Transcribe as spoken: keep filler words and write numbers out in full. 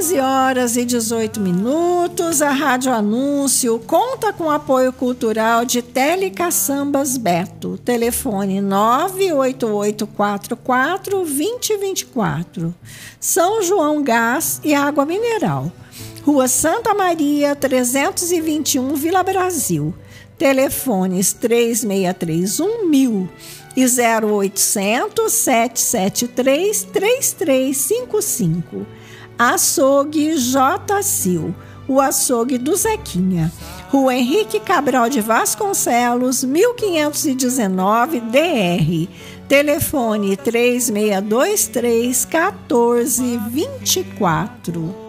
quinze horas e dezoito minutos, a Rádio Anúncio conta com apoio cultural de Telecaçambas Beto. Telefone nove oito oito quatro quatro dois zero dois quatro. São João Gás e Água Mineral. Rua Santa Maria, trezentos e vinte e um, Vila Brasil. Telefones três seis três um mil e zero oitocentos, sete sete três, três três cinco cinco. Açougue J. Sil, o açougue do Zequinha. Rua Henrique Cabral de Vasconcelos, mil quinhentos e dezenove, D R. Telefone três seis dois três, um quatro dois quatro.